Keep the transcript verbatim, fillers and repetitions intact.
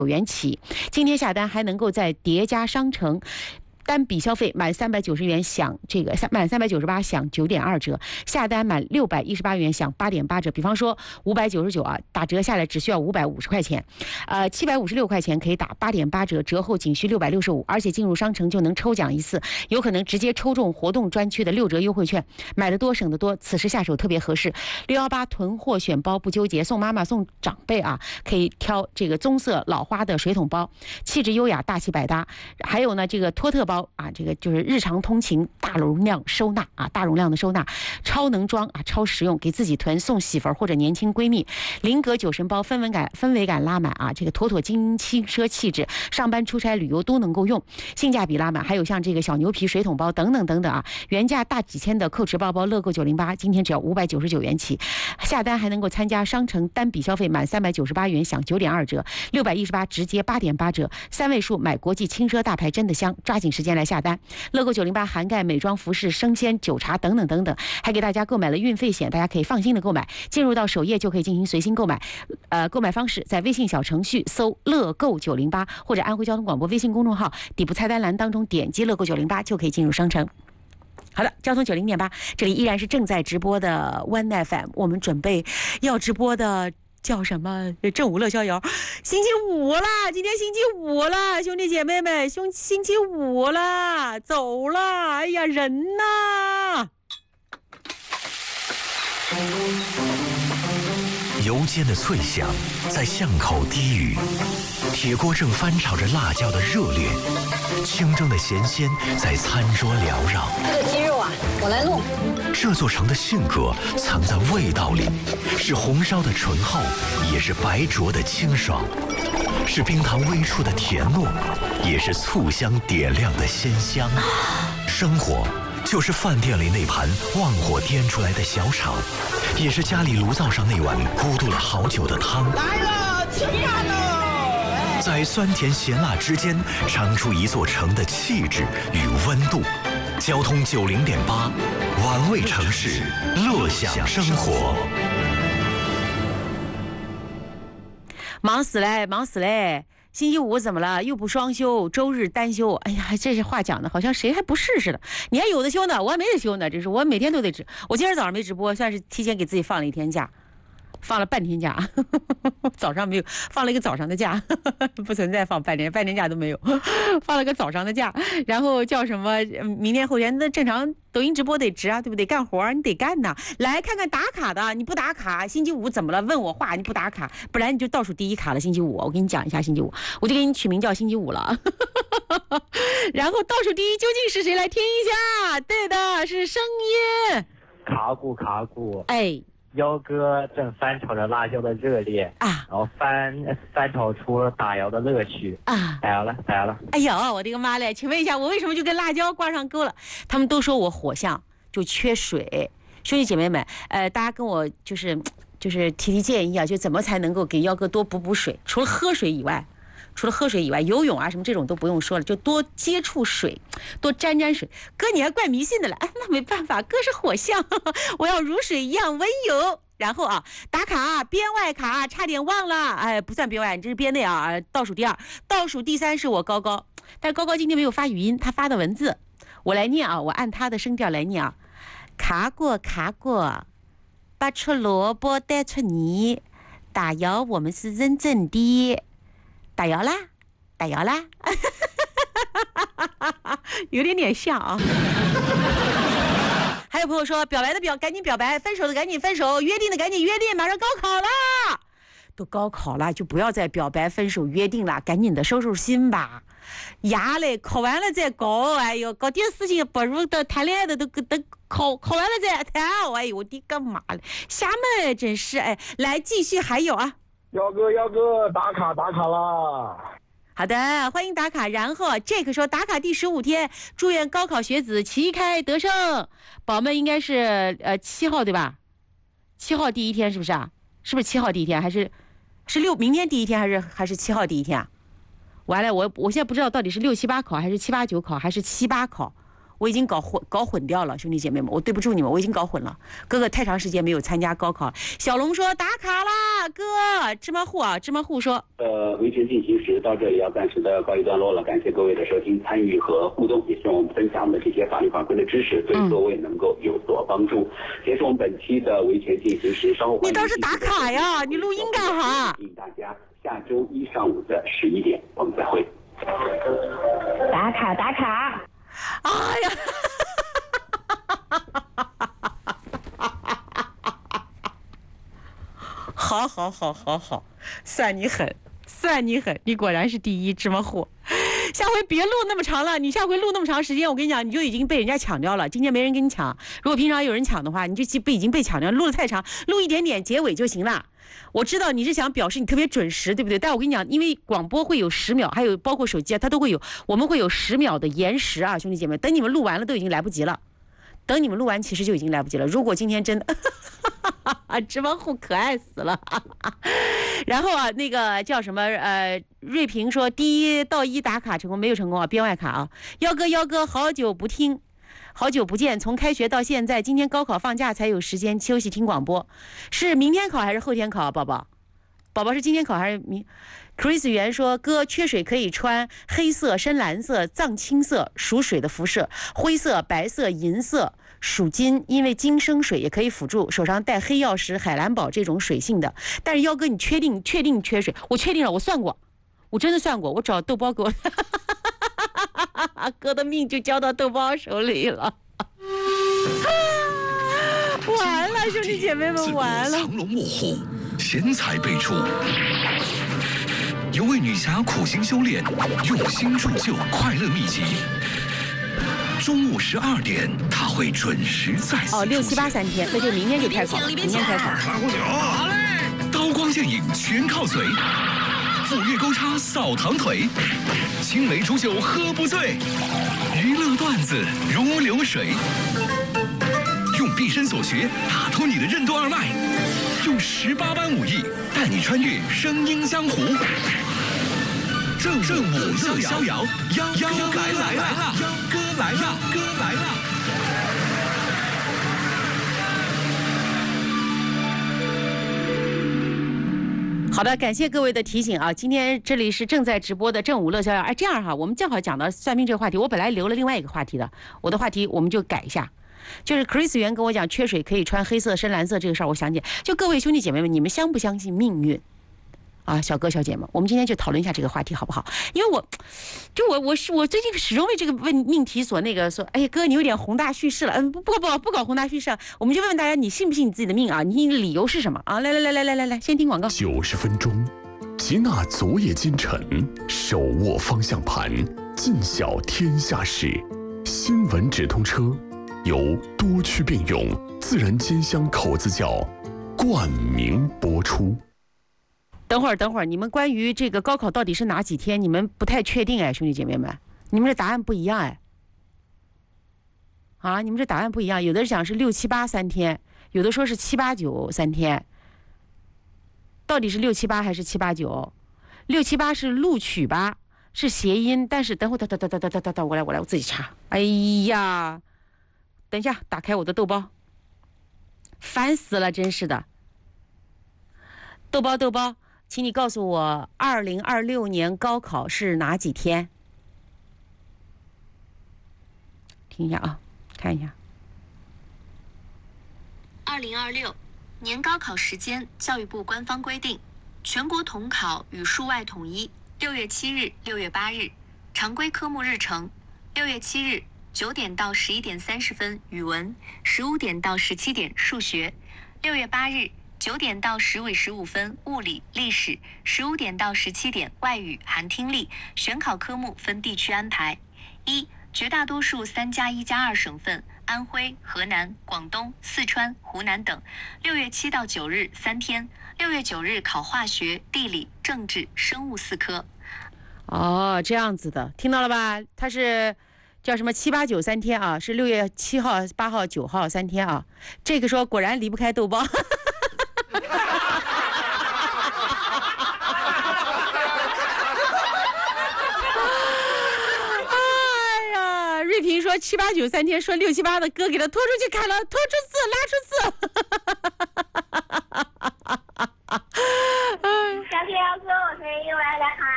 元起。今天下单还能够在叠加商城。单笔消费满三百九十元享这个满三百九十八享九点二折，下单满六百一十八元享八点八折。比方说五百九十九啊，打折下来只需要五百五十块钱，呃，七百五十六块钱可以打八点八折，折后仅需六百六十五，而且进入商城就能抽奖一次，有可能直接抽中活动专区的六折优惠券，买得多省得多，此时下手特别合适。六一八囤货选包不纠结，送妈妈送长辈啊，可以挑这个棕色老花的水桶包，气质优雅，大气百搭。还有呢，这个托特包啊，这个就是日常通勤大容量收纳啊，大容量的收纳，超能装啊，超实用，给自己囤，送媳妇儿或者年轻闺蜜。菱格酒神包，氛围感氛围感拉满啊，这个妥妥精轻奢气质，上班出差旅游都能够用，性价比拉满。还有像这个小牛皮水桶包等等等等啊，原价大几千的蔻驰包包，乐购九零八，今天只要五百九十九元起，下单还能够参加商城单笔消费满三百九十八元享九点二折，六百一十八直接八点八折，三位数买国际轻奢大牌真的香，抓紧时间来下单。乐购九零八涵盖美妆、服饰、生鲜、酒茶等等等等，还给大家购买了运费险，大家可以放心的购买。进入到首页就可以进行随心购买，呃，购买方式在微信小程序搜乐购九零八或者安徽交通广播微信公众号底部菜单栏当中点击乐购九零八就可以进入商城。好的，交通九零点八，这里依然是正在直播的 One F M， 我们准备要直播的。叫什么？正午乐逍遥，星期五了，今天星期五了，兄弟姐妹们，兄星期五了，走了，哎呀，人呐！ 油煎的脆响在巷口低语，铁锅正翻炒着辣椒的热烈，清蒸的咸鲜在餐桌缭绕。 这个鸡肉啊，我来弄。 这座城的性格藏在味道里，是红烧的醇厚，也是白灼的清爽，是冰糖微出的甜糯，也是醋香点亮的鲜香。生活就是饭店里那盘旺火颠出来的小炒，也是家里炉灶上那碗咕嘟了好久的汤。 来了，吃饭喽！ 在酸甜咸辣之间，尝出一座城的气质与温度。交通九零点八，玩味城市，乐享生活。 忙死嘞，忙死嘞！星期五怎么了？又不双休，周日单休。哎呀，这是话讲的，好像谁还不是似的。你还有的休呢，我还没得休呢。这是我每天都得直。我今天早上没直播，算是提前给自己放了一天假，放了半天假。早上没有放了一个早上的假，不存在放半天，半天假都没有，放了个早上的假。然后叫什么？明天后天那正常抖音直播得直啊，对不对？干活你得干呐。来看看打卡的，你不打卡，星期五怎么了？问我话你不打卡，不然你就倒数第一卡了。星期五，我跟你讲一下星期五，我就给你取名叫星期五了。然后倒数第一究竟是谁？来听一下，对的，是声音。 卡鼓卡鼓， 哎。 幺哥正翻炒着辣椒的热烈啊， 然后翻翻炒出打窑的乐趣啊， 打窑了打窑了。 哎呦，我的个妈嘞！请问一下，我为什么就跟辣椒挂上钩了？他们都说我火象就缺水，兄弟姐妹们，呃，大家跟我就是就是提提建议啊，就怎么才能够给幺哥多补补水？除了喝水以外。除了喝水以外，游泳啊什么这种都不用说了，就多接触水，多沾沾水。哥，你还怪迷信的了？哎，那没办法，哥是火象，我要如水一样温柔。然后啊，打卡边外卡差点忘了，哎，不算边外，你这是边内啊。倒数第二，倒数第三是我高高，但是高高今天没有发语音，他发的文字，我来念啊，我按他的声调来念啊。卡过卡过，拔出萝卜带出泥，打窑我们是认真的。打窑啦，打窑啦，有点点像啊。还有朋友说，表白的表赶紧表白，分手的赶紧分手，约定的赶紧约定，马上高考了，都高考了，就不要再表白、分手、约定了，赶紧的收收心吧。呀嘞，考完了再搞，哎呦，搞点事情不如的谈恋爱的都等考考完了再谈，哎呦，我的个妈嘞，瞎闷真是哎，来继续，还有啊。 幺哥，幺哥，打卡打卡啦！ 好的，欢迎打卡。然后 Jack 说，打卡第十五天，祝愿高考学子旗开得胜。宝们应该是呃七号对吧？七号第一天是不是啊？是不是七号第一天？还是是六明天第一天？还是还是七号第一天啊？完了，我我现在不知道到底是六七八考，还是七八九考，还是七八考。 我已经搞混搞混掉了，兄弟姐妹们，我对不住你们，我已经搞混了。哥哥太长时间没有参加高考。小龙说打卡啦，哥，芝麻糊啊，芝麻糊说， 呃，维权进行时到这里要暂时的告一段落了，感谢各位的收听、参与和互动，也希望我们分享的这些法律法规的知识对各位能够有所帮助。结束我们本期的维权进行时，稍后你倒是打卡呀，你录音干哈？ 欢迎大家下周一上午的十一点，我们再会。 打卡打卡。 哎呀！好好好好好，算你狠，算你狠，你果然是第一芝麻糊。下回别录那么长了，你下回录那么长时间，我跟你讲，你就已经被人家抢掉了。今天没人跟你抢，如果平常有人抢的话，你就被已经被抢掉，录得太长，录一点点结尾就行了。我知道你是想表示你特别准时，对不对？但我跟你讲，因为广播会有十秒，还有包括手机啊，它都会有，我们会有十秒的延时啊，兄弟姐妹，等你们录完了都已经来不及了。等你们录完，其实就已经来不及了。如果今天真的，芝麻糊可爱死了。然后啊，那个叫什么呃，瑞平说第一到一打卡成功，没有成功啊，编外卡啊。幺哥幺哥，好久不听，好久不见，从开学到现在，今天高考放假才有时间休息听广播，是明天考还是后天考啊？宝宝，宝宝是今天考还是明 ？Chris 元说哥缺水可以穿黑色、深蓝色、藏青色属水的肤色，灰色、白色、银色属金，因为金生水也可以辅助。手上带黑曜石、海蓝宝这种水性的。但是幺哥，你确定确定缺水？我确定了，我算过，我真的算过，我找豆包给我。哥的命就交到豆包手里了。完了，兄弟姐妹们，完了！ 藏龙卧虎，贤才辈出。有位女侠苦心修炼，用心铸就快乐秘籍。中午十二点，她会准时再次哦，六七八三天，那就明天就开考，明天开考。 好嘞！刀光剑影全靠嘴，斧钺钩叉扫堂腿，青梅煮酒喝不醉，娱乐段子如流水。用毕生所学打通你的任督二脉，用十八般武艺带你穿越声音江湖。正正午乐逍遥，幺幺来来来了，幺哥来了，哥来了。 好的，感谢各位的提醒啊！今天这里是正在直播的正午乐逍遥。哎，这样哈，我们正好讲到算命这个话题，我本来留了另外一个话题的，我的话题我们就改一下。就是 Chris 元跟我讲缺水可以穿黑色、深蓝色这个事儿，我想起，就各位兄弟姐妹们，你们相不相信命运？啊，小哥小姐们，我们今天就讨论一下这个话题好不好？因为我，就我我是我最近始终为这个问命题所那个说，哎呀哥，你有点宏大叙事了，嗯，不不不不搞宏大叙事，我们就问问大家，你信不信你自己的命啊？你的理由是什么啊？来来来来来来来，先听广告。 九十分钟，吉纳昨夜今晨，手握方向盘，尽晓天下事。新闻直通车由多区并用自然煎香口子窖冠名播出。 等会儿，等会儿，你们关于这个高考到底是哪几天，你们不太确定哎，兄弟姐妹们，你们这答案不一样哎。啊，你们这答案不一样，有的讲是六七八三天，有的说是七八九三天。到底是六七八还是七八九？六七八是录取吧，是谐音，但是等会儿，等等等等等等等，我来我来我自己查。哎呀，等一下，打开我的豆包，烦死了，真是的。豆包豆包。请你告诉我，二零二六年高考是哪几天？听一下啊，看一下。 二零二六年高考时间，教育部官方规定，全国统考与数外统一。六月七日、六月八日，常规科目日程：六月七日九点到十一点三十分语文，十五点到十七点数学；六月八日。九点到十尾十五分物理、历史，十五点到十七点外语含听力。选考科目分地区安排：一、绝大多数三加一加二省份，安徽、河南、广东、四川、湖南等。六月七到九日三天，六月九日考化学、地理、政治、生物四科。 哦，这样子的，听到了吧？它是叫什么七八九三天啊？是六月七号、八号、九号三天啊。这个说果然离不开豆包。瑞平说说七八九三天，说六七八的哥给他拖出去砍了，拖出刺，拉出刺。 小铁要哥，我是因为来喊。